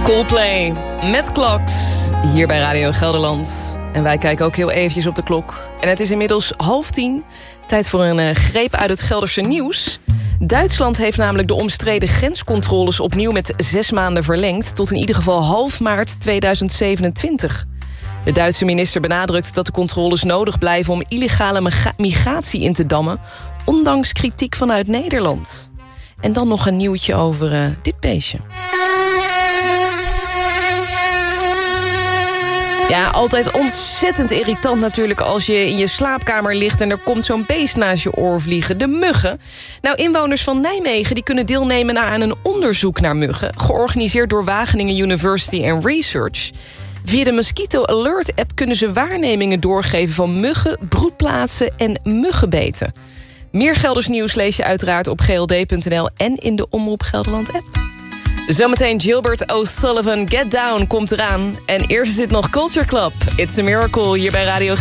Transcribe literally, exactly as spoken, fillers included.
Coldplay met Clocks hier bij Radio Gelderland. En wij kijken ook heel eventjes op de klok. En het is inmiddels half tien. Tijd voor een uh, greep uit het Gelderse nieuws. Duitsland heeft namelijk de omstreden grenscontroles opnieuw met zes maanden verlengd, tot in ieder geval half maart tweeduizend zevenentwintig. De Duitse minister benadrukt dat de controles nodig blijven om illegale migratie in te dammen, ondanks kritiek vanuit Nederland. En dan nog een nieuwtje over uh, dit beestje. Ja, altijd ontzettend irritant natuurlijk als je in je slaapkamer ligt en er komt zo'n beest naast je oor vliegen. De muggen. Nou, inwoners van Nijmegen die kunnen deelnemen aan een onderzoek naar muggen, georganiseerd door Wageningen University and Research. Via de Mosquito Alert app kunnen ze waarnemingen doorgeven van muggen, broedplaatsen en muggenbeten. Meer Gelders nieuws lees je uiteraard op g l d punt n l en in de Omroep Gelderland app. Zometeen Gilbert O'Sullivan, Get Down, komt eraan. En eerst is dit nog Culture Club. It's a Miracle hier bij Radio